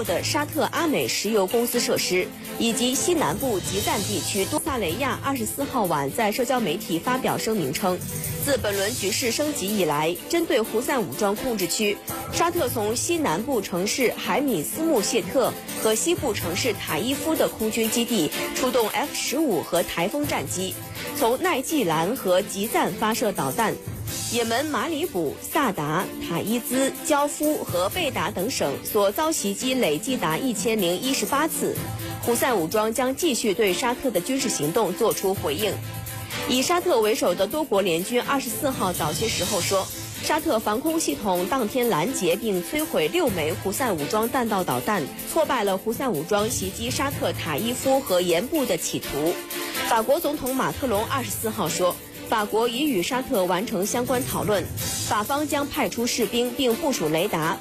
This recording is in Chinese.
后的沙特阿美石油公司设施，以及西南部吉赞地区多萨雷亚24号晚在社交媒体发表声明称，自本轮局势升级以来，针对胡塞武装控制区，沙特从西南部城市海米斯穆谢特和西部城市塔伊夫的空军基地出动 F-15和台风战机，从奈季兰和吉赞发射导弹。也门马里卜、萨达、塔伊兹、焦夫和贝达等省所遭袭击累计达1018次。胡塞武装将继续对沙特的军事行动作出回应。以沙特为首的多国联军24号早些时候说，沙特防空系统当天拦截并摧毁6枚胡塞武装弹道导弹，挫败了胡塞武装袭击沙特塔伊夫和盐部的企图。法国总统马克龙24号说，法国已与沙特完成相关讨论，法方将派出士兵并部署雷达，